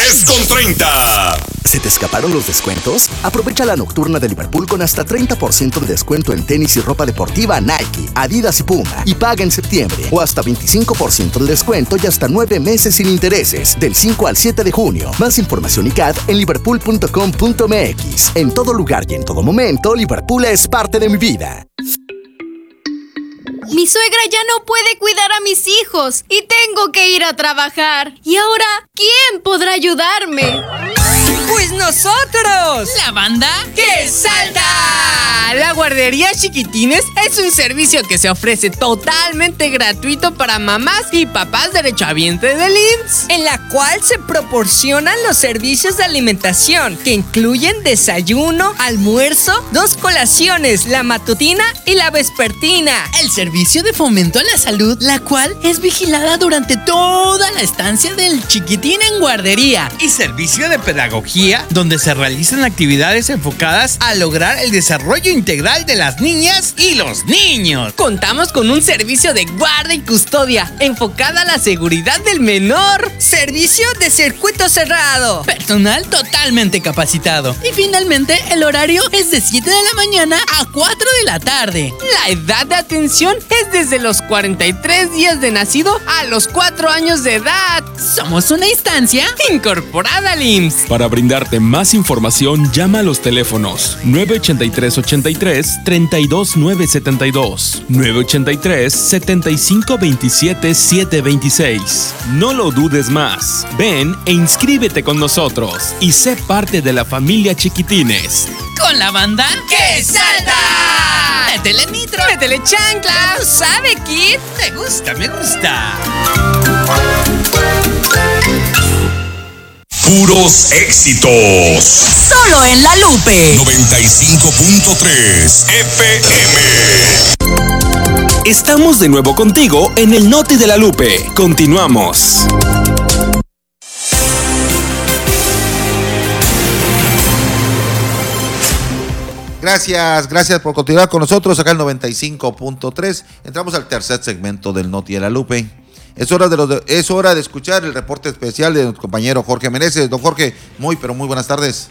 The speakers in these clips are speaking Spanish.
3:30. ¿Se te escaparon los descuentos? Aprovecha la nocturna de Liverpool con hasta 30% de descuento en tenis y ropa deportiva Nike, Adidas y Puma. Y paga en septiembre. O hasta 25% de descuento y hasta 9 meses sin intereses. Del 5 al 7 de junio. Más información y CAD en liverpool.com.mx. En todo lugar y en todo momento, Liverpool es parte de mi vida. Mi suegra ya no puede cuidar a mis hijos y tengo que ir a trabajar. ¿Y ahora quién podrá ayudarme? ¡Pues nosotros! ¿La banda que salta! La guardería Chiquitines es un servicio que se ofrece totalmente gratuito para mamás y papás derechohabientes del IMSS, en la cual se proporcionan los servicios de alimentación que incluyen desayuno, almuerzo, 2 colaciones, la matutina y la vespertina. El servicio de fomento a la salud, la cual es vigilada durante toda la estancia del chiquitín en guardería. Y servicio de pedagogía, donde se realizan actividades enfocadas a lograr el desarrollo integral de las niñas y los niños. Contamos con un servicio de guarda y custodia enfocada a la seguridad del menor. Servicio de circuito cerrado. Personal totalmente capacitado. Y finalmente, el horario es de 7 de la mañana a 4 de la tarde. La edad de atención es desde los 43 días de nacido a los 4 años de edad. Somos una instancia incorporada al IMSS. Para brindarte más información, llama a los teléfonos 983-83-32972, 983-7527-726. No lo dudes más. Ven e inscríbete con nosotros y sé parte de la familia Chiquitines. Con la banda que salta. Métele nitro, métele chancla. ¿Tú sabes, Kid? Me gusta, me gusta. Puros éxitos. Solo en La Lupe 95.3 FM. Estamos de nuevo contigo en el Noti de La Lupe. Continuamos. Gracias por continuar con nosotros acá en 95.3. Entramos al tercer segmento del Noti de La Lupe. Es hora de escuchar el reporte especial de nuestro compañero Jorge Meneses. Don Jorge, muy buenas tardes.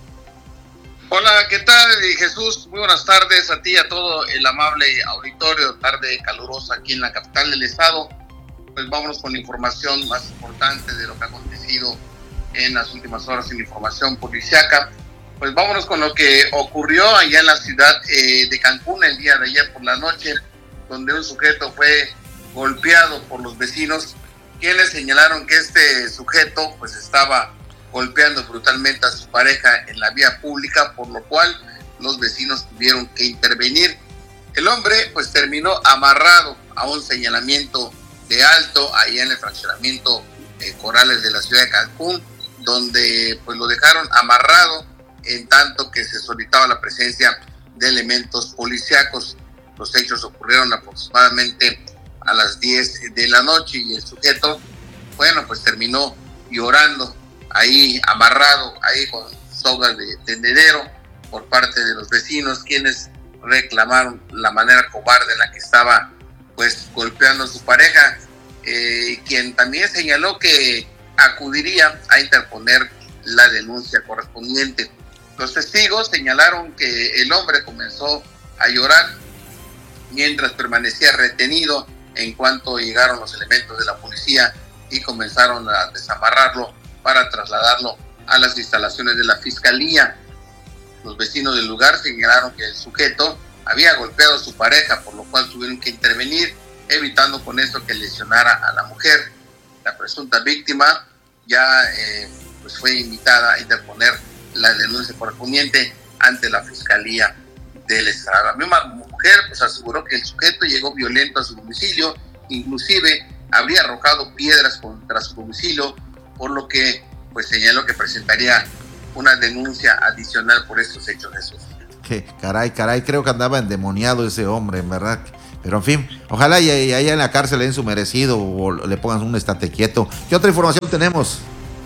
Hola, ¿qué tal, Jesús? Muy buenas tardes a ti y a todo el amable auditorio. Tarde calurosa aquí en la capital del estado. Pues vámonos con la información más importante de lo que ha acontecido en las últimas horas en información policíaca. Pues vámonos con lo que ocurrió allá en la ciudad de Cancún el día de ayer por la noche, donde un sujeto fue golpeado por los vecinos, quienes señalaron que este sujeto pues estaba golpeando brutalmente a su pareja en la vía pública, por lo cual los vecinos tuvieron que intervenir. El hombre pues terminó amarrado a un señalamiento de alto ahí en el fraccionamiento Corales de la ciudad de Cancún, donde pues lo dejaron amarrado en tanto que se solicitaba la presencia de elementos policíacos. Los hechos ocurrieron aproximadamente a las 10 de la noche y el sujeto, bueno, pues terminó llorando ahí amarrado, ahí con sogas de tendedero por parte de los vecinos, quienes reclamaron la manera cobarde en la que estaba pues golpeando a su pareja, quien también señaló que acudiría a interponer la denuncia correspondiente. Los testigos señalaron que el hombre comenzó a llorar mientras permanecía retenido en cuanto llegaron los elementos de la policía y comenzaron a desamarrarlo para trasladarlo a las instalaciones de la fiscalía. Los vecinos del lugar señalaron que el sujeto había golpeado a su pareja, por lo cual tuvieron que intervenir, evitando con esto que lesionara a la mujer. La presunta víctima ya pues fue invitada a interponer la denuncia correspondiente ante la fiscalía del estado. La misma mujer pues aseguró que el sujeto llegó violento a su domicilio, inclusive habría arrojado piedras contra su domicilio, por lo que pues señaló que presentaría una denuncia adicional por estos hechos. Jesús. Caray, creo que andaba endemoniado ese hombre, en verdad. Pero en fin, ojalá y allá en la cárcel le den su merecido o le pongan un estate quieto. ¿Qué otra información tenemos?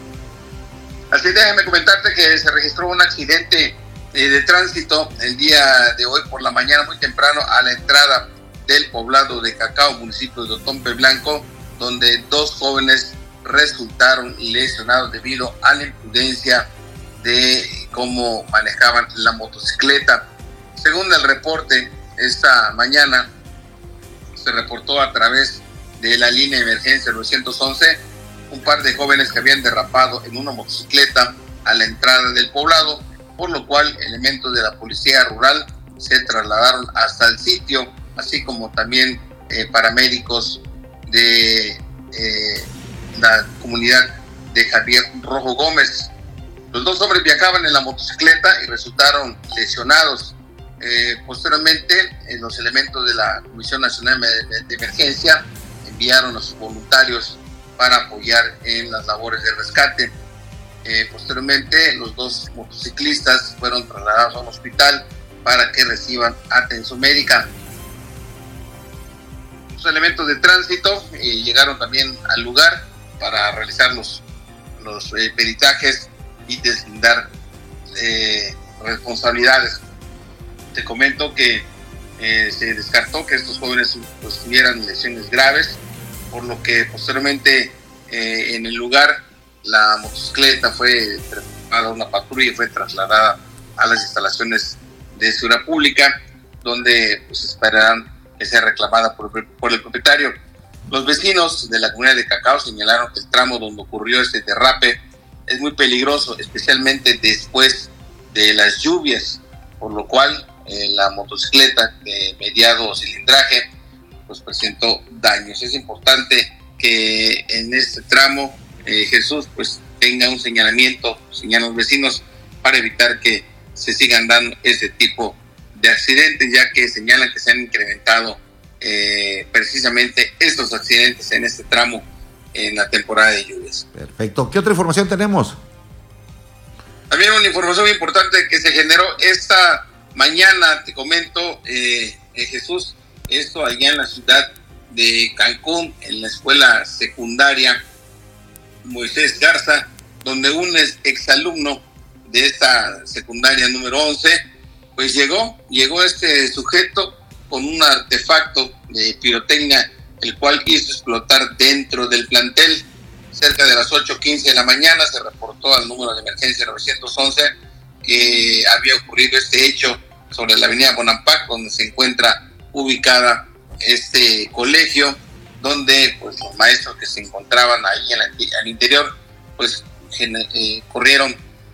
Así, déjame comentarte que se registró un accidente de tránsito el día de hoy por la mañana, muy temprano, a la entrada del poblado de Cacao, municipio de Otompe Blanco, donde dos jóvenes resultaron lesionados debido a la imprudencia de cómo manejaban la motocicleta. Según el reporte, esta mañana se reportó a través de la línea de emergencia 911 un par de jóvenes que habían derrapado en una motocicleta a la entrada del poblado, por lo cual elementos de la policía rural se trasladaron hasta el sitio, así como también paramédicos de la comunidad de Javier Rojo Gómez. Los dos hombres viajaban en la motocicleta y resultaron lesionados. Posteriormente, los elementos de la Comisión Nacional de Emergencia enviaron a sus voluntarios para apoyar en las labores de rescate. Posteriormente, los dos motociclistas fueron trasladados a un hospital para que reciban atención médica. Los elementos de tránsito llegaron también al lugar para realizar los peritajes y deslindar responsabilidades. Te comento que se descartó que estos jóvenes pues, tuvieran lesiones graves, por lo que posteriormente en el lugar la motocicleta fue transformada a una patrulla y fue trasladada a las instalaciones de seguridad pública, donde pues, esperarán que sea reclamada por el propietario. Los vecinos de la comunidad de Cacao señalaron que el tramo donde ocurrió este derrape es muy peligroso, especialmente después de las lluvias, por lo cual la motocicleta de mediado cilindraje pues presentó daños. Es importante que en este tramo Jesús pues tenga un señalan los vecinos para evitar que se sigan dando ese tipo de accidentes, ya que señalan que se han incrementado precisamente estos accidentes en este tramo en la temporada de lluvias. Perfecto. ¿Qué otra información tenemos? También una información muy importante que se generó esta mañana, te comento, Jesús, esto allá en la ciudad de Cancún, en la escuela secundaria Moisés Garza, donde un exalumno de esta secundaria número 11, pues llegó este sujeto con un artefacto de pirotecnia, el cual hizo explotar dentro del plantel. Cerca de las 8:15 de la mañana se reportó al número de emergencia 911 que había ocurrido este hecho sobre la avenida Bonampak, donde se encuentra ubicada este colegio, donde pues los maestros que se encontraban ahí al interior pues corrieron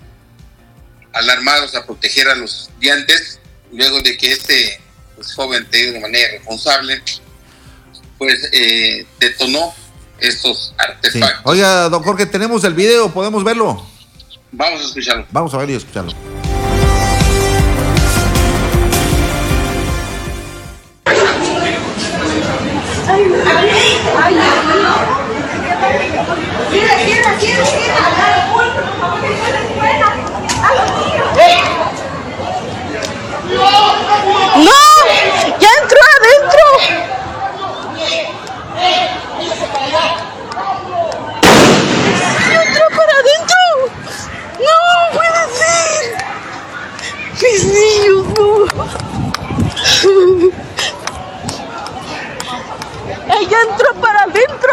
alarmados a proteger a los estudiantes, luego de que este pues, joven, de manera irresponsable, pues detonó estos artefactos. Sí. Oiga, don Jorge, tenemos el video, ¿podemos verlo? Vamos a escucharlo. Vamos a verlo y escucharlo. ¡No! ¡Ya entró adentro! ¡Ya entró para adentro! ¡No puede ser! ¡Mis niños, no! ¡Ella entró para adentro!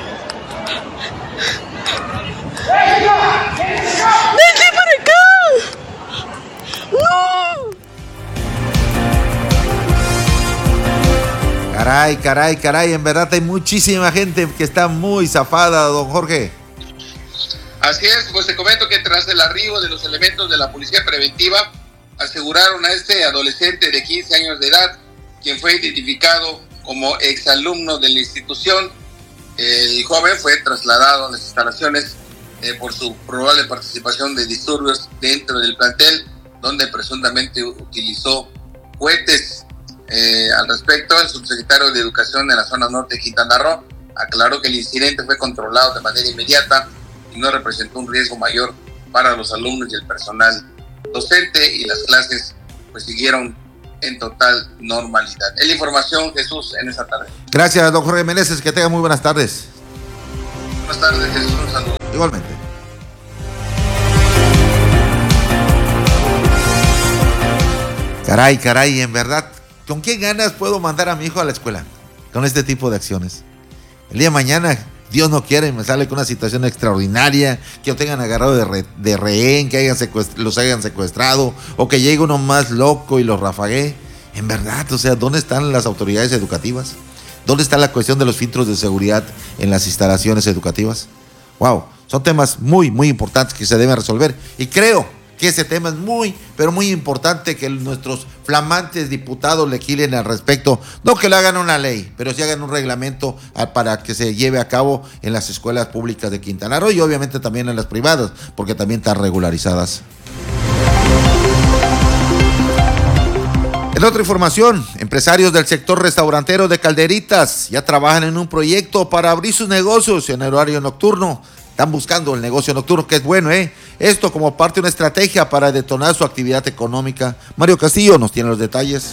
¡Vente para acá! ¡No! Caray, en verdad hay muchísima gente que está muy zafada, don Jorge. Así es, pues te comento que tras el arribo de los elementos de la policía preventiva, aseguraron a este adolescente de 15 años de edad, quien fue identificado como exalumno de la institución. El joven fue trasladado a las instalaciones por su probable participación de disturbios dentro del plantel, donde presuntamente utilizó cohetes. Al respecto, el subsecretario de Educación de la zona norte de Quintana Roo aclaró que el incidente fue controlado de manera inmediata y no representó un riesgo mayor para los alumnos y el personal docente, y las clases pues siguieron en total normalidad. Es la información, Jesús, en esta tarde. Gracias, don Jorge Meneses, que tenga muy buenas tardes. Buenas tardes, Jesús, un saludo. Igualmente. Caray, en verdad, ¿con qué ganas puedo mandar a mi hijo a la escuela con este tipo de acciones? El día de mañana Dios no quiere, me sale con una situación extraordinaria, que lo tengan agarrado de rehén, que los hayan secuestrado, o que llegue uno más loco y los rafaguee. En verdad, o sea, ¿dónde están las autoridades educativas? ¿Dónde está la cuestión de los filtros de seguridad en las instalaciones educativas? Wow, son temas muy, muy importantes que se deben resolver. Y creo que ese tema es muy, pero muy importante que nuestros flamantes diputados legislen al respecto. No que le hagan una ley, pero sí hagan un reglamento para que se lleve a cabo en las escuelas públicas de Quintana Roo y obviamente también en las privadas, porque también están regularizadas. En otra información, empresarios del sector restaurantero de Calderitas ya trabajan en un proyecto para abrir sus negocios en el horario nocturno. Están buscando el negocio nocturno, que es bueno, Esto como parte de una estrategia para detonar su actividad económica. Mario Castillo nos tiene los detalles.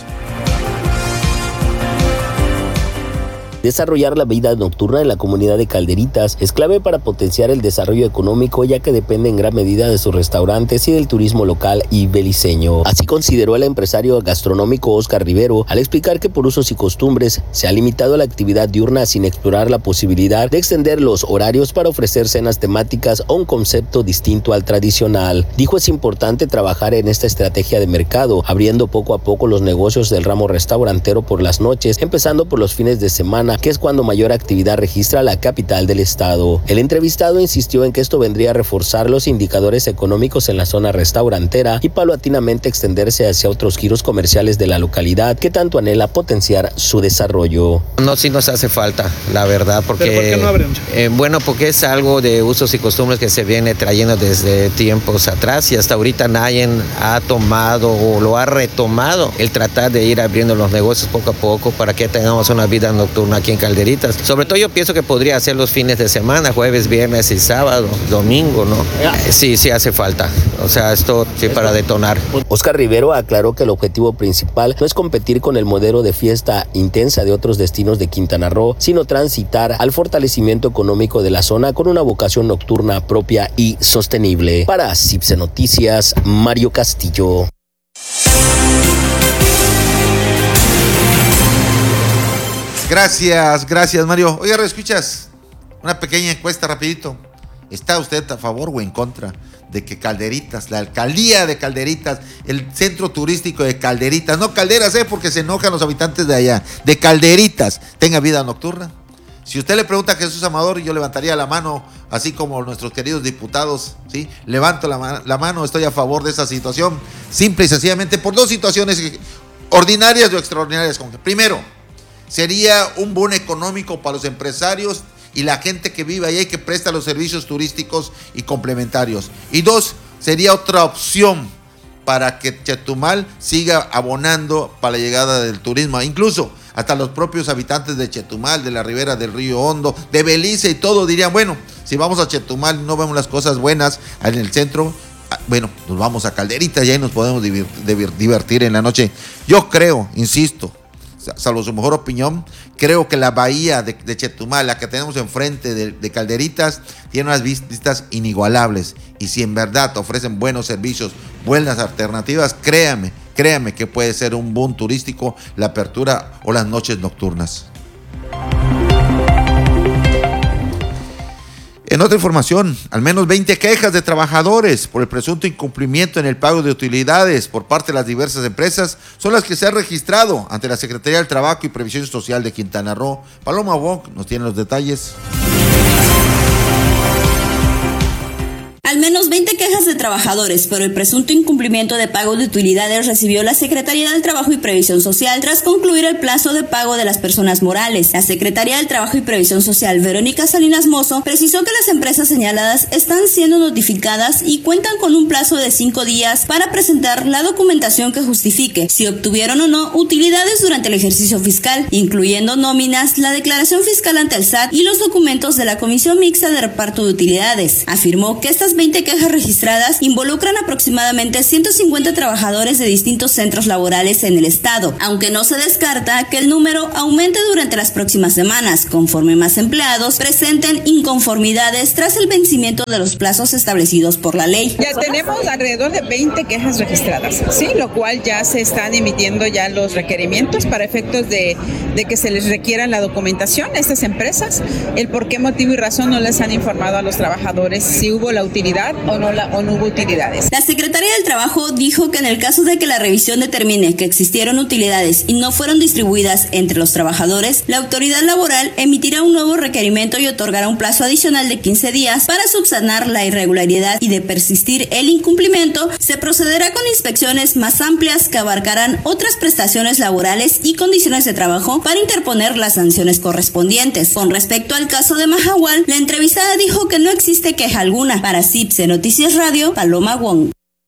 Desarrollar la vida nocturna en la comunidad de Calderitas es clave para potenciar el desarrollo económico, ya que depende en gran medida de sus restaurantes y del turismo local y beliceño. Así consideró el empresario gastronómico Oscar Rivero al explicar que por usos y costumbres se ha limitado la actividad diurna sin explorar la posibilidad de extender los horarios para ofrecer cenas temáticas o un concepto distinto al tradicional. Dijo es importante trabajar en esta estrategia de mercado, abriendo poco a poco los negocios del ramo restaurantero por las noches, empezando por los fines de semana, que es cuando mayor actividad registra la capital del estado. El entrevistado insistió en que esto vendría a reforzar los indicadores económicos en la zona restaurantera y paulatinamente extenderse hacia otros giros comerciales de la localidad que tanto anhela potenciar su desarrollo. No, sí nos hace falta, la verdad, porque... ¿Pero por qué no abren? Bueno, porque es algo de usos y costumbres que se viene trayendo desde tiempos atrás y hasta ahorita nadie ha tomado o lo ha retomado el tratar de ir abriendo los negocios poco a poco para que tengamos una vida nocturna aquí en Calderitas. Sobre todo yo pienso que podría hacer los fines de semana, jueves, viernes y sábado, domingo, ¿no? Sí hace falta. O sea, esto sí para detonar. Oscar Rivero aclaró que el objetivo principal no es competir con el modelo de fiesta intensa de otros destinos de Quintana Roo, sino transitar al fortalecimiento económico de la zona con una vocación nocturna propia y sostenible. Para CIPSE Noticias, Mario Castillo. Gracias Mario. Oiga, ¿escuchas? Una pequeña encuesta rapidito. ¿Está usted a favor o en contra de que Calderitas, la alcaldía de Calderitas, el centro turístico de Calderitas, no Calderas, porque se enojan los habitantes de allá, de Calderitas, tenga vida nocturna? Si usted le pregunta a Jesús Amador, yo levantaría la mano, así como nuestros queridos diputados, ¿sí? Levanto la mano, estoy a favor de esa situación, simple y sencillamente por dos situaciones ordinarias o extraordinarias. Primero, sería un bono económico para los empresarios y la gente que vive allá y que presta los servicios turísticos y complementarios. Y dos, sería otra opción para que Chetumal siga abonando para la llegada del turismo. Incluso hasta los propios habitantes de Chetumal, de la ribera del Río Hondo, de Belice y todo, dirían, bueno, si vamos a Chetumal y no vemos las cosas buenas en el centro, bueno, nos vamos a Calderitas y ahí nos podemos divertir en la noche. Yo creo, insisto, salvo su mejor opinión, creo que la bahía de Chetumal, la que tenemos enfrente de Calderitas, tiene unas vistas inigualables. Y si en verdad ofrecen buenos servicios, buenas alternativas, créame que puede ser un boom turístico la apertura o las noches nocturnas. En otra información, al menos 20 quejas de trabajadores por el presunto incumplimiento en el pago de utilidades por parte de las diversas empresas son las que se han registrado ante la Secretaría del Trabajo y Previsión Social de Quintana Roo. Paloma Wong nos tiene los detalles. Al menos 20 quejas de trabajadores por el presunto incumplimiento de pago de utilidades recibió la Secretaría del Trabajo y Previsión Social tras concluir el plazo de pago de las personas morales. La Secretaría del Trabajo y Previsión Social, Verónica Salinas Mozo, precisó que las empresas señaladas están siendo notificadas y cuentan con un plazo de 5 días para presentar la documentación que justifique si obtuvieron o no utilidades durante el ejercicio fiscal, incluyendo nóminas, la declaración fiscal ante el SAT y los documentos de la Comisión Mixta de Reparto de Utilidades. Afirmó que estas 20 20 quejas registradas involucran aproximadamente 150 trabajadores de distintos centros laborales en el estado, aunque no se descarta que el número aumente durante las próximas semanas, conforme más empleados presenten inconformidades tras el vencimiento de los plazos establecidos por la ley. Ya tenemos alrededor de 20 quejas registradas, sí, lo cual ya se están emitiendo ya los requerimientos para efectos de que se les requiera la documentación a estas empresas, el por qué motivo y razón no les han informado a los trabajadores si hubo la utilidad o no hubo utilidades. La Secretaría del Trabajo dijo que en el caso de que la revisión determine que existieron utilidades y no fueron distribuidas entre los trabajadores, la autoridad laboral emitirá un nuevo requerimiento y otorgará un plazo adicional de 15 días para subsanar la irregularidad, y de persistir el incumplimiento, se procederá con inspecciones más amplias que abarcarán otras prestaciones laborales y condiciones de trabajo para interponer las sanciones correspondientes. Con respecto al caso de Mahahual, la entrevistada dijo que no existe queja alguna. Para CIPSE Noticias Radio, Paloma Wong.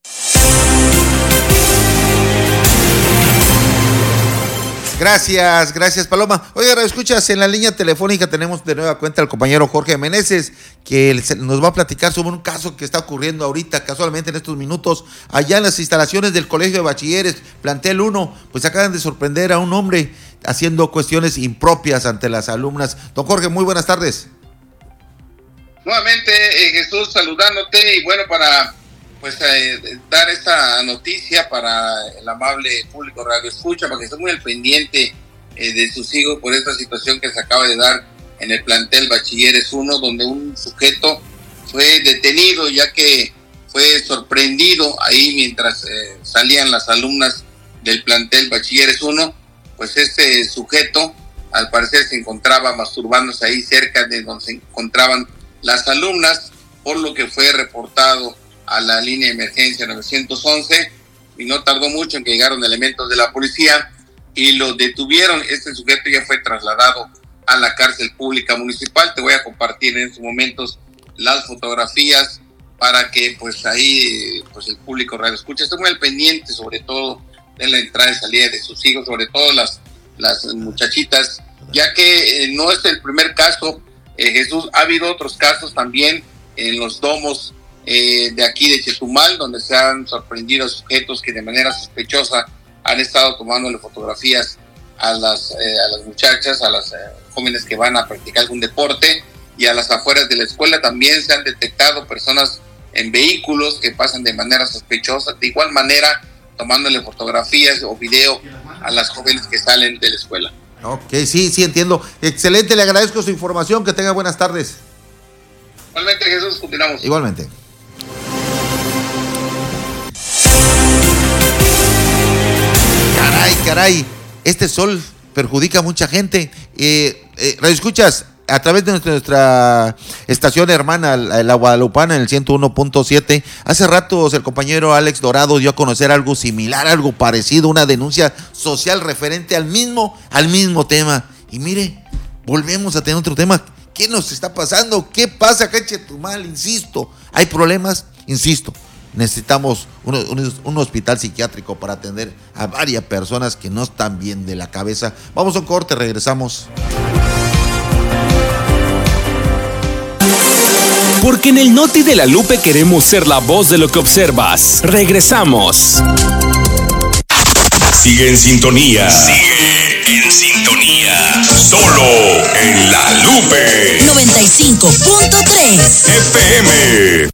Gracias Paloma. Oiga, escuchas, en la línea telefónica tenemos de nueva cuenta al compañero Jorge Meneses, que nos va a platicar sobre un caso que está ocurriendo ahorita, casualmente en estos minutos, allá en las instalaciones del Colegio de Bachilleres, plantel 1, pues acaban de sorprender a un hombre haciendo cuestiones impropias ante las alumnas. Don Jorge, muy buenas tardes. Nuevamente, Jesús, saludándote, y bueno, para dar esta noticia para el amable público radio escucha, para que esté muy al pendiente de sus hijos por esta situación que se acaba de dar en el plantel Bachilleres 1, donde un sujeto fue detenido ya que fue sorprendido ahí mientras salían las alumnas del plantel Bachilleres 1. Pues este sujeto al parecer se encontraba masturbándose ahí cerca de donde se encontraban las alumnas, por lo que fue reportado a la línea de emergencia 911, y no tardó mucho en que llegaron elementos de la policía y lo detuvieron. Este sujeto ya fue trasladado a la cárcel pública municipal. Te voy a compartir en estos momentos las fotografías para que pues ahí pues el público radio escucha esté muy al pendiente, sobre todo de la entrada y salida de sus hijos, sobre todo las muchachitas, ya que no es el primer caso, Jesús. Ha habido otros casos también en los domos de aquí de Chetumal, donde se han sorprendido sujetos que de manera sospechosa han estado tomándole fotografías a las muchachas, a las jóvenes que van a practicar algún deporte, y a las afueras de la escuela también se han detectado personas en vehículos que pasan de manera sospechosa, de igual manera tomándole fotografías o video a las jóvenes que salen de la escuela. Ok, sí, entiendo. Excelente, le agradezco su información, que tenga buenas tardes. Igualmente, Jesús, continuamos. Igualmente. Caray, este sol perjudica a mucha gente. Radio escuchas, a través de nuestra estación hermana, la Guadalupana, en el 101.7, hace rato el compañero Alex Dorado dio a conocer algo similar, algo parecido, una denuncia social referente al mismo tema. Y mire, volvemos a tener otro tema. ¿Qué nos está pasando? ¿Qué pasa acá en Chetumal? Insisto, hay problemas, necesitamos un hospital psiquiátrico para atender a varias personas que no están bien de la cabeza. Vamos a un corte, regresamos. Porque en el Noti de la Lupe queremos ser la voz de lo que observas. Regresamos. Sigue en sintonía. Solo en la Lupe 95.3 FM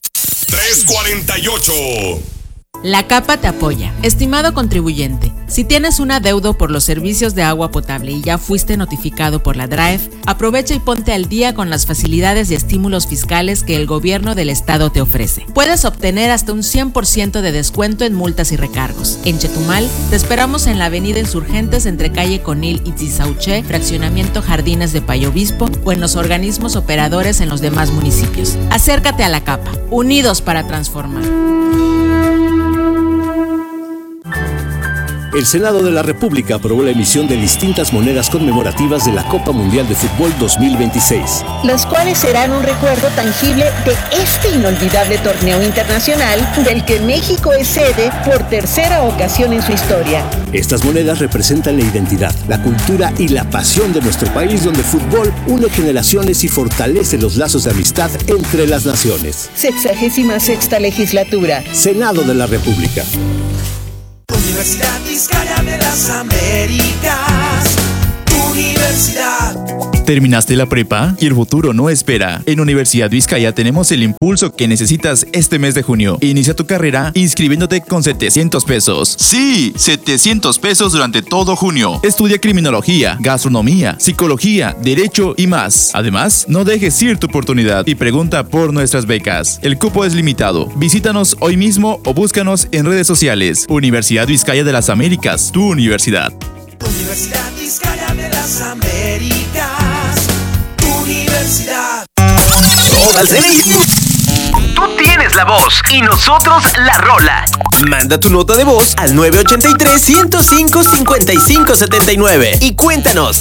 348. La Capa te apoya. Estimado contribuyente, si tienes un adeudo por los servicios de agua potable y ya fuiste notificado por la DRAEF, aprovecha y ponte al día con las facilidades y estímulos fiscales que el gobierno del estado te ofrece. Puedes obtener hasta un 100% de descuento en multas y recargos. En Chetumal, te esperamos en la avenida Insurgentes entre calle Conil y Tizauché, fraccionamiento Jardines de Payo Obispo, o en los organismos operadores en los demás municipios. Acércate a La Capa, unidos para transformar. El Senado de la República aprobó la emisión de distintas monedas conmemorativas de la Copa Mundial de Fútbol 2026. Las cuales serán un recuerdo tangible de este inolvidable torneo internacional del que México es sede por tercera ocasión en su historia. Estas monedas representan la identidad, la cultura y la pasión de nuestro país, donde el fútbol une generaciones y fortalece los lazos de amistad entre las naciones. 66ª legislatura. Senado de la República. Universidad Vizcaya de las Américas. Universidad. ¿Terminaste la prepa? Y el futuro no espera. En Universidad Vizcaya tenemos el impulso que necesitas este mes de junio. Inicia tu carrera inscribiéndote con 700 pesos. Sí, 700 pesos durante todo junio. Estudia criminología, gastronomía, psicología, derecho y más. Además, no dejes ir tu oportunidad y pregunta por nuestras becas. El cupo es limitado. Visítanos hoy mismo o búscanos en redes sociales. Universidad Vizcaya de las Américas, tu universidad. Universidad Vizcaya de las Américas. Universidad. Tú tienes la voz y nosotros la rola. Manda tu nota de voz al 983-105-5579 y cuéntanos